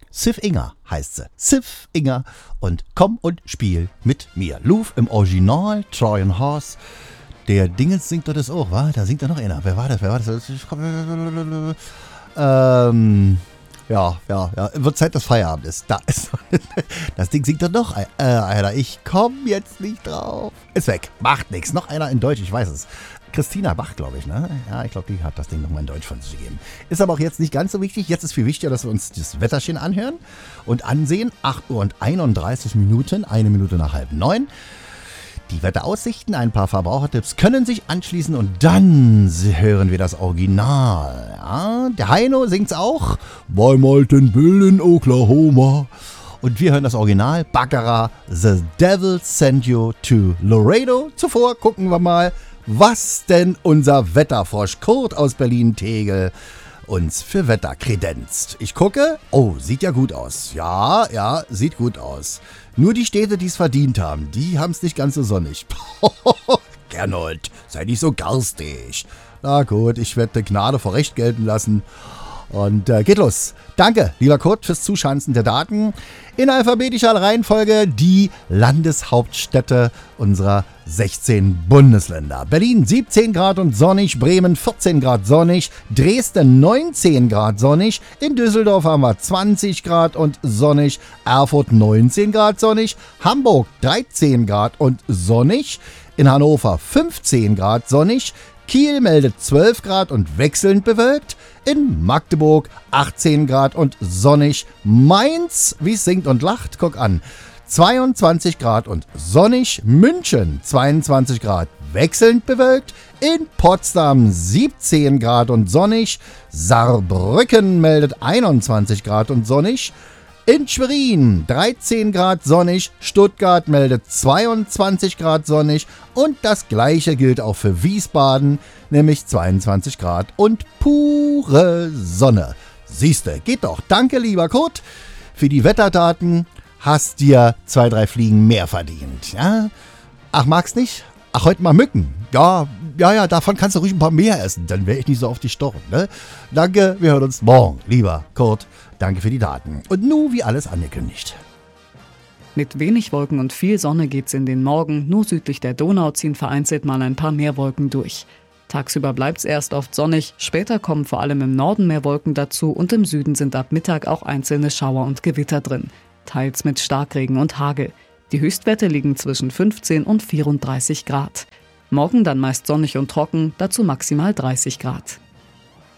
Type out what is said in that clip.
Sif Inger heißt sie. Sif Inger. Und komm und spiel mit mir. Louvre im Original, Trojan Horse. Der Dingens singt doch das auch, wa? Da singt doch noch einer. Wer war das? Ja. Wird Zeit, dass Feierabend ist. Da ist das Ding singt doch noch einer. Ich komm jetzt nicht drauf. Ist weg. Macht nichts. Noch einer in Deutsch, ich weiß es. Christina Bach, glaube ich, ne? Ja, ich glaube, die hat das Ding nochmal in Deutsch von sich gegeben. Ist aber auch jetzt nicht ganz so wichtig. Jetzt ist viel wichtiger, dass wir uns das Wetterchen anhören und ansehen. 8 Uhr und 31 Minuten, 1 Minute nach 8:30. Die Wetteraussichten, ein paar Verbrauchertipps können sich anschließen und dann hören wir das Original. Ja, der Heino singt's auch. Beim alten Bill in Oklahoma. Und wir hören das Original. Baccarat, The Devil Sent You to Laredo. Zuvor gucken wir mal, was denn unser Wetterfrosch Kurt aus Berlin-Tegel uns für Wetter kredenzt. Ich gucke, oh, sieht ja gut aus. Ja, sieht gut aus. Nur die Städte, die es verdient haben, die haben es nicht ganz so sonnig. Gernot, sei nicht so garstig. Na gut, ich werde Gnade vor Recht gelten lassen. Und geht los. Danke, lieber Kurt, fürs Zuschanzen der Daten. In alphabetischer Reihenfolge die Landeshauptstädte unserer 16 Bundesländer. Berlin 17 Grad und sonnig, Bremen 14 Grad sonnig, Dresden 19 Grad sonnig, in Düsseldorf haben wir 20 Grad und sonnig, Erfurt 19 Grad sonnig, Hamburg 13 Grad und sonnig, in Hannover 15 Grad sonnig, Kiel meldet 12 Grad und wechselnd bewölkt. In Magdeburg 18 Grad und sonnig. Mainz, wie es singt und lacht, guck an. 22 Grad und sonnig. München 22 Grad, wechselnd bewölkt. In Potsdam 17 Grad und sonnig. Saarbrücken meldet 21 Grad und sonnig. In Schwerin 13 Grad sonnig, Stuttgart meldet 22 Grad sonnig und das gleiche gilt auch für Wiesbaden, nämlich 22 Grad und pure Sonne. Siehste, geht doch. Danke, lieber Kurt, für die Wetterdaten. Hast dir 2, 3 Fliegen mehr verdient. Ja? Ach, magst nicht? Ach, heute mal Mücken. Ja, davon kannst du ruhig ein paar mehr essen, dann wäre ich nicht so auf die Stochen. Ne? Danke, wir hören uns morgen, lieber Kurt. Danke für die Daten. Und nun wie alles angekündigt. Mit wenig Wolken und viel Sonne geht's in den Morgen. Nur südlich der Donau ziehen vereinzelt mal ein paar mehr Wolken durch. Tagsüber bleibt's erst oft sonnig, später kommen vor allem im Norden mehr Wolken dazu und im Süden sind ab Mittag auch einzelne Schauer und Gewitter drin. Teils mit Starkregen und Hagel. Die Höchstwerte liegen zwischen 15 und 34 Grad. Morgen dann meist sonnig und trocken, dazu maximal 30 Grad.